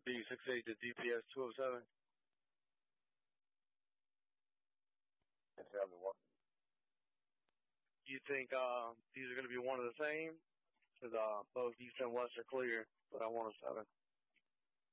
B68 to DPS 207. You think these are going to be one of the same? Because both east and west are clear, but I want a 7.